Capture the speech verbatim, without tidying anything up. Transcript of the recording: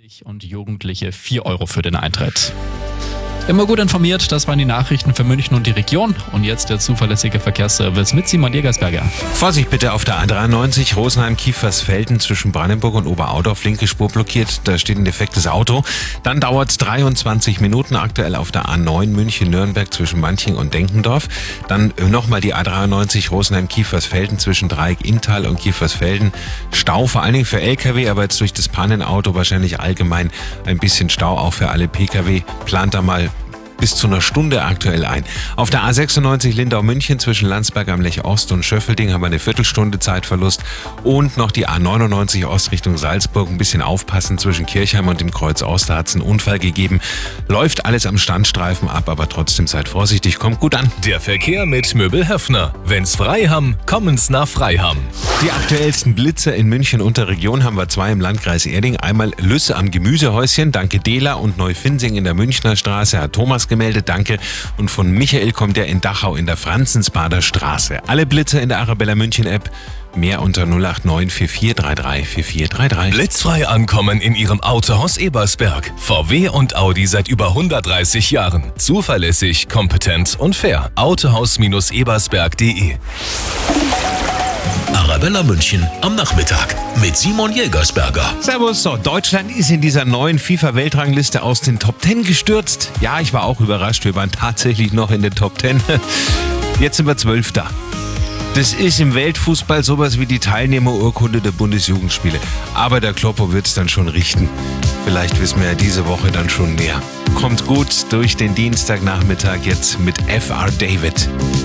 Und Jugendliche vier Euro für den Eintritt. Immer gut informiert, das waren die Nachrichten für München und die Region. Und jetzt der zuverlässige Verkehrsservice mit Simon Jägersberger. Vorsicht bitte auf der A dreiundneunzig Rosenheim-Kiefersfelden zwischen Brandenburg und Oberaudorf. Linke Spur blockiert, da steht ein defektes Auto. Dann dauert es dreiundzwanzig Minuten aktuell auf der A neun München-Nürnberg zwischen Manching und Denkendorf. Dann nochmal die A dreiundneunzig Rosenheim-Kiefersfelden zwischen Dreieck-Inntal und Kiefersfelden. Stau vor allen Dingen für L K W, aber jetzt durch das Pannenauto wahrscheinlich allgemein ein bisschen Stau auch für alle P K W. Plant da mal bis zu einer Stunde aktuell ein. Auf der A sechsundneunzig Lindau-München zwischen Landsberg am Lech Ost und Schöffelding haben wir eine Viertelstunde Zeitverlust. Und noch die A neunundneunzig Ost Richtung Salzburg. Ein bisschen aufpassen zwischen Kirchheim und dem Kreuz Ost. Da hat es einen Unfall gegeben. Läuft alles am Standstreifen ab, aber trotzdem seid vorsichtig. Kommt gut an. Der Verkehr mit Möbel Höffner. Wenn's frei haben, kommen's nach Freiham. Die aktuellsten Blitze in München und der Region haben wir zwei im Landkreis Erding. Einmal Lüsse am Gemüsehäuschen, danke Dela, und Neufinsing in der Münchner Straße hat Thomas gemeldet, danke. Und von Michael kommt der in Dachau in der Franzensbader Straße. Alle Blitze in der Arabella München App. Mehr unter null acht neun vier vier drei drei vier vier drei drei. Blitzfrei ankommen in Ihrem Autohaus Ebersberg. V W und Audi seit über hundertdreißig Jahren. Zuverlässig, kompetent und fair. autohaus ebersberg punkt de. Arabella München am Nachmittag mit Simon Jägersberger. Servus, so, Deutschland ist in dieser neuen FIFA-Weltrangliste aus den Top Ten gestürzt. Ja, ich war auch überrascht, wir waren tatsächlich noch in den Top Ten. Jetzt sind wir Zwölfter. Das ist im Weltfußball sowas wie die Teilnehmerurkunde der Bundesjugendspiele. Aber der Kloppo wird es dann schon richten. Vielleicht wissen wir ja diese Woche dann schon mehr. Kommt gut durch den Dienstagnachmittag jetzt mit F R David.